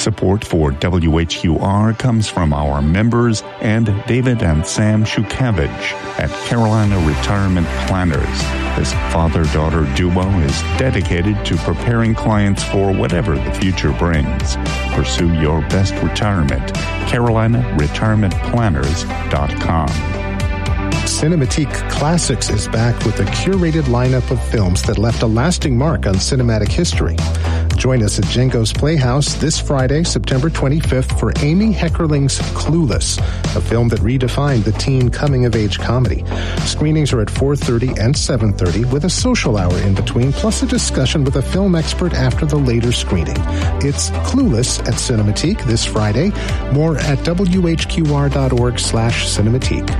Support for WHQR comes from our members and David and Sam Shukavich at Carolina Retirement Planners. This father-daughter duo is dedicated to preparing clients for whatever the future brings. Pursue your best retirement. CarolinaRetirementPlanners.com. Cinematique Classics is back with a curated lineup of films that left a lasting mark on cinematic history. Join us at Django's Playhouse this Friday, September 25th for Amy Heckerling's Clueless, a film that redefined the teen coming-of-age comedy. Screenings are at 4:30 and 7:30 with a social hour in between, plus a discussion with a film expert after the later screening. It's Clueless at Cinematique this Friday. More at WHQR.org/Cinematique.